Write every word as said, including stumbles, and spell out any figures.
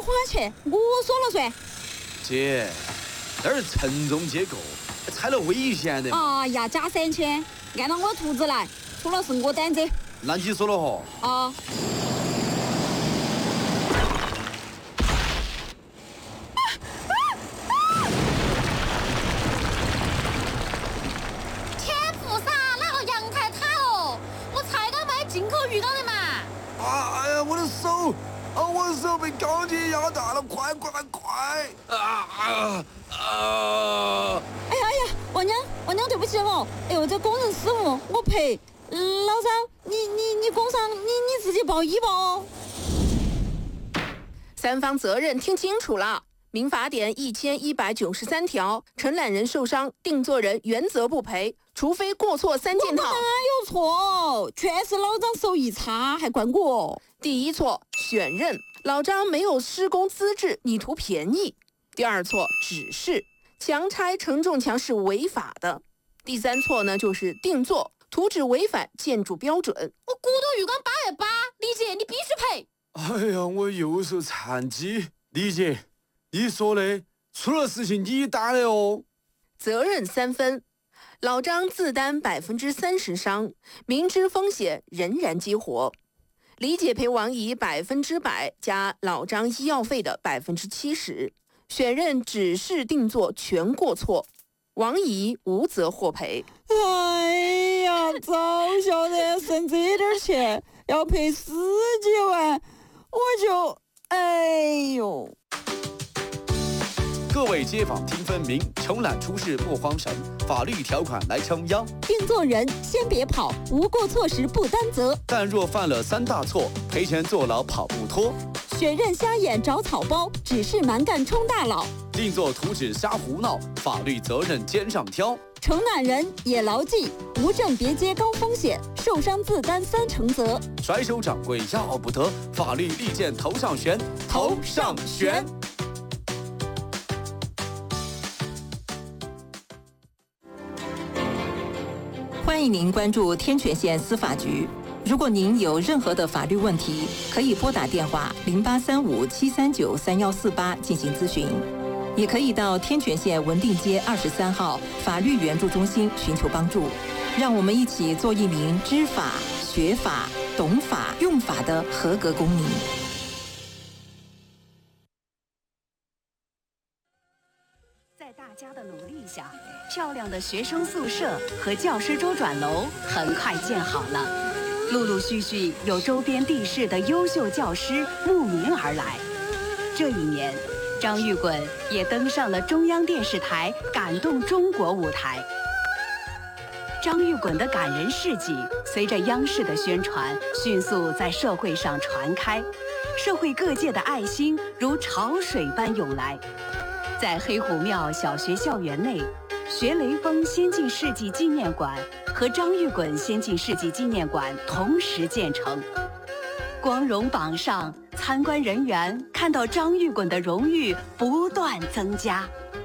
花钱，我说了算。 姐，那是承重结构，踩了危险的。 哎呀，加三千，按照我图纸来，出了是我担责。 那你说了哈。 啊。 啊！我的手被高铁压大了，快快快！啊啊啊！ 哎呀哎呀，王娘，王娘，对不起哦。哎呦，这工人失误，我赔。嗯，老张，你你你工伤，你你自己报医吧哦。 三方责任听清楚了。民法典一千一百九十三条，承揽人受伤，定作人原则不赔，除非过错三件套。 我哪有错？全是老张手艺差，还怪我。 第一错，选任，老张没有施工资质，你图便宜。第二错，指示，强拆承重墙是违法的。第三错呢，就是定做，图纸违反建筑标准。 我骨头浴缸八月八，李姐你必须赔。 哎呀，我右手残疾，李姐。你说的，出了事情你担的哦。 责任三分，老张自担百分之三十伤，明知风险仍然激活。李姐赔王姨百分之百加老张医药费的百分之七十，选任指示定做全过错，王姨无责获赔。 哎呀，早晓得省这点钱要赔十几万，我就哎呦。 各位街坊听分明，承揽出事莫慌神，法律条款来撑腰。 定做人先别跑，无过错时不担责。 但若犯了三大错，赔钱坐牢跑不脱。 选任瞎眼找草包，指示蛮干充大佬。 定做图纸瞎胡闹，法律责任肩上挑。 承揽人也牢记，无证别接高风险，受伤自担三成责。 甩手掌柜要不得，法律利剑头上悬，头上悬。 欢迎您关注天泉县司法局。如果您有任何的法律问题，可以拨打电话零八三五七三九三幺四八进行咨询，也可以到天泉县文定街二十三号法律援助中心寻求帮助。让我们一起做一名知法、学法、懂法、用法的合格公民。 在大家的努力下，漂亮的学生宿舍和教师周转楼很快建好了。陆陆续续有周边地市的优秀教师慕名而来。这一年，张玉滚也登上了中央电视台感动中国舞台。张玉滚的感人事迹随着央视的宣传，迅速在社会上传开，社会各界的爱心如潮水般涌来。在黑虎庙小学校园内，学雷锋先进事迹纪念馆和张玉滚先进事迹纪念馆同时建成。光荣榜上，参观人员看到张玉滚的荣誉不断增加。